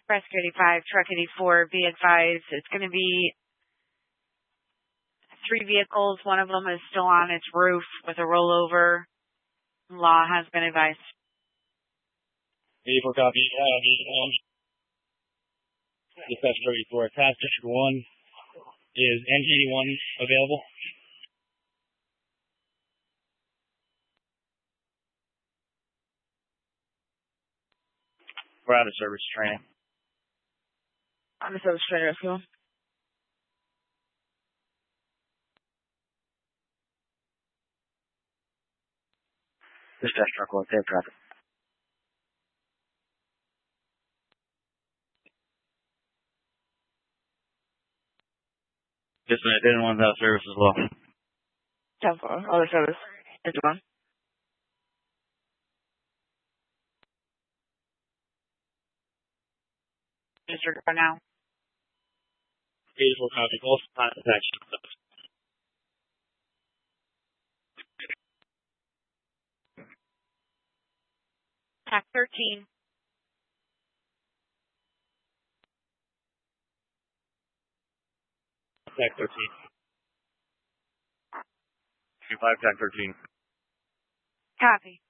Rescue 85, Truck 84, be advised, it's going to be 3 vehicles. One of them is still on its roof with a rollover. Law has been advised. 84 copy. Dispatch 34. Task 1. Is NG81 available? We're out of service training. On the service training rescue. Dispatch truck 1, save traffic. Just a minute, didn't want that service as well. 10-4, other service. It's one. District right now. 84 copy, both time action. TAC 13. TAC 13. 25, TAC 13. Copy.